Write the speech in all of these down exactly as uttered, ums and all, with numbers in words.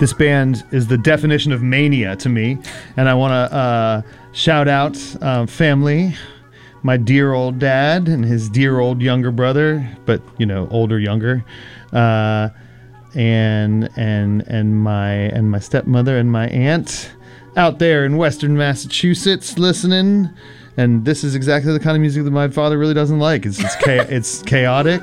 This band is the definition of mania to me, and I want to uh, shout out uh, family, my dear old dad and his dear old younger brother, but you know, older, younger, uh, and and and my and my stepmother and my aunt out there in Western Massachusetts listening. And this is exactly the kind of music that my father really doesn't like. It's it's, cha- it's chaotic.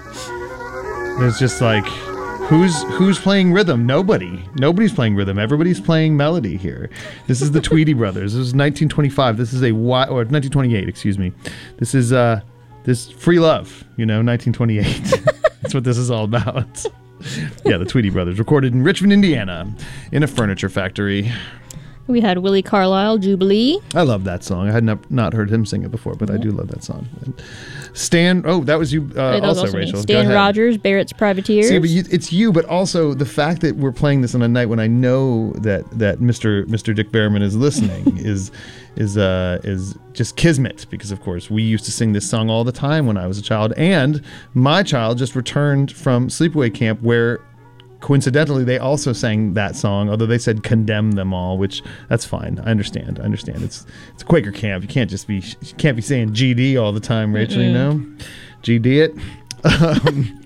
It's just like, who's who's playing rhythm? Nobody. Nobody's playing rhythm. Everybody's playing melody here. This is the Tweedy Brothers. This is nineteen twenty-five. This is a wi- or nineteen twenty-eight. Excuse me. This is uh this Free Love. You know, nineteen twenty-eight. That's what this is all about. Yeah, the Tweedy Brothers, recorded in Richmond, Indiana, in a furniture factory. We had Willie Carlisle, Jubilee. I love that song. I had not, not heard him sing it before, but yeah. I do love that song. And Stan, oh, that was you uh, that also, was also Rachel. Stan Rogers, Barrett's Privateers. See, but you, it's you, but also the fact that we're playing this on a night when I know that that Mister Mister Dick Behrman is listening is is uh, is just kismet, because of course we used to sing this song all the time when I was a child, and my child just returned from sleepaway camp where, coincidentally, they also sang that song, although they said condemn them all, which that's fine. I understand. I understand. It's it's a Quaker camp. You can't just be you can't be saying G D all the time, Rachel. Mm-mm. You know, G D it. Um,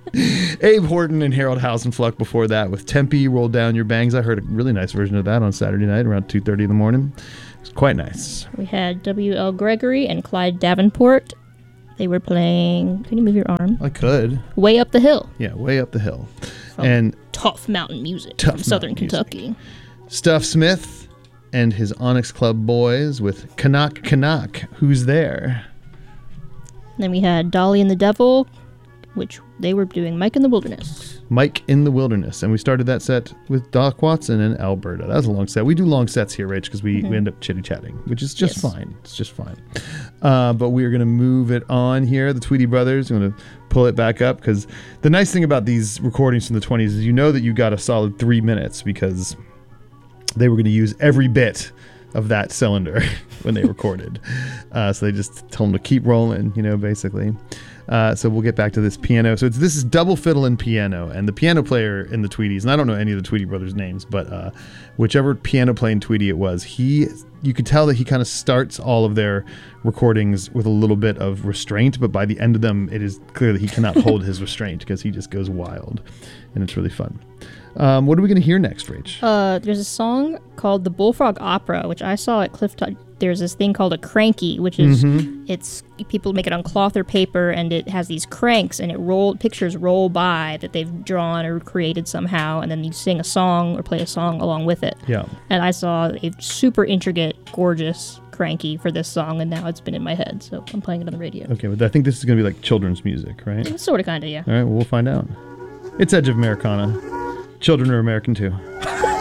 Abe Horton and Harold Hausenfluck before that with Tempe, Roll Down Your Bangs. I heard a really nice version of that on Saturday night around two thirty in the morning. It's quite nice. We had W L Gregory and Clyde Davenport. They were playing. Can you move your arm? I could. Way Up the Hill. Yeah, Way Up the Hill. From and tough mountain music tough from Southern music. Kentucky. Stuff Smith and his Onyx Club boys with Canuck Canuck, Who's There? Then we had Dolly and the Devil, which they were doing Mike in the Wilderness. Mike in the Wilderness. And we started that set with Doc Watson and Alberta. That was a long set. We do long sets here, Rach, because we, mm-hmm. we end up chitty-chatting, which is just yes. fine. It's just fine. Uh, but we are going to move it on here. The Tweedy Brothers, I'm going to pull it back up, because the nice thing about these recordings from the twenties is you know that you got a solid three minutes because they were going to use every bit of that cylinder when they recorded. Uh, so they just told them to keep rolling, you know, basically. Uh, so we'll get back to this piano. So it's, this is double fiddle and piano, and the piano player in the Tweedies, and I don't know any of the Tweedy brothers' names, but uh, whichever piano playing Tweedy it was, he, you could tell that he kind of starts all of their recordings with a little bit of restraint, but by the end of them, it is clear that he cannot hold his restraint because he just goes wild, and it's really fun. Um, what are we going to hear next, Rach? Uh, there's a song called The Bullfrog Opera, which I saw at Clifftop. There's this thing called a cranky, which is, mm-hmm. it's, people make it on cloth or paper, and it has these cranks, and it roll, pictures roll by that they've drawn or created somehow, and then you sing a song or play a song along with it. Yeah. And I saw a super intricate, gorgeous cranky for this song, and now it's been in my head, so I'm playing it on the radio. Okay, but I think this is going to be like children's music, right? It's sort of, kind of, yeah. All right, well, we'll find out. It's Edge of Americana. Children are American too.